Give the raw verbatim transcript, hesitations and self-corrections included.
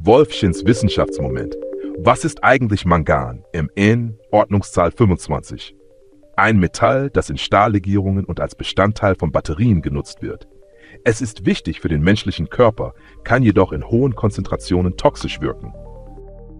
Wolfchens Wissenschaftsmoment. Was ist eigentlich Mangan im N, Ordnungszahl fünfundzwanzig? Ein Metall, das in Stahllegierungen und als Bestandteil von Batterien genutzt wird. Es ist wichtig für den menschlichen Körper, kann jedoch in hohen Konzentrationen toxisch wirken.